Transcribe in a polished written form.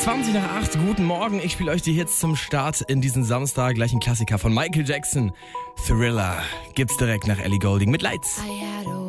20 nach 8, guten Morgen. Ich spiele euch die Hits zum Start in diesen Samstag. Gleich ein Klassiker von Michael Jackson. Thriller gibt's direkt nach Ellie Goulding mit Lights.